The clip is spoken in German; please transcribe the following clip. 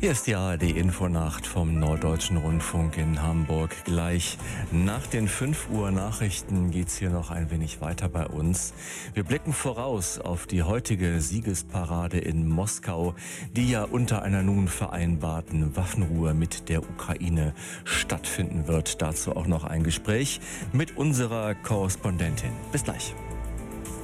Hier ist die ARD-Infonacht vom Norddeutschen Rundfunk in Hamburg. Gleich nach den 5 Uhr Nachrichten geht's hier noch ein wenig weiter bei uns. Wir blicken voraus auf die heutige Siegesparade in Moskau, die ja unter einer nun vereinbarten Waffenruhe mit der Ukraine stattfinden wird. Dazu auch noch ein Gespräch mit unserer Korrespondentin. Bis gleich.